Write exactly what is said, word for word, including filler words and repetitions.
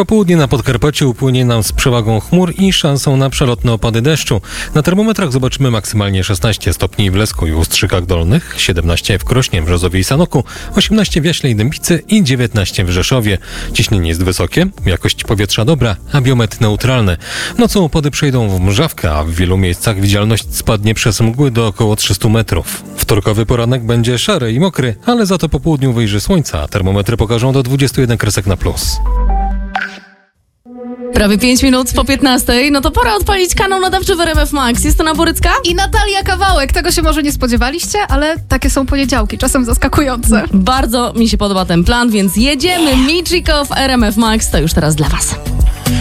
popołudnie na Podkarpaciu upłynie nam z przewagą chmur i szansą na przelotne opady deszczu. Na termometrach zobaczymy maksymalnie szesnaście stopni w Lesku i Ustrzykach Dolnych, siedemnaście w Krośnie, Brzozowie i Sanoku, osiemnaście w Jaśle i Dębicy i dziewiętnaście w Rzeszowie. Ciśnienie jest wysokie, jakość powietrza dobra, a biometr neutralny. Nocą opady przejdą w mrzawkę, a w wielu miejscach widzialność spadnie przez mgły do około trzysta metrów. Wtorkowy poranek będzie szary i mokry, ale za to po południu wyjrzy słońca, a termometry pokażą do dwudziestu jeden kresek na plus. Prawie pięć minut po piętnastej, no to pora odpalić kanał nadawczy w R M F Max. Jest to Borycka i Natalia Kawałek. Tego się może nie spodziewaliście, ale takie są poniedziałki, czasem zaskakujące. Bardzo mi się podoba ten plan, więc jedziemy. Michiko w R M F Max to już teraz dla was.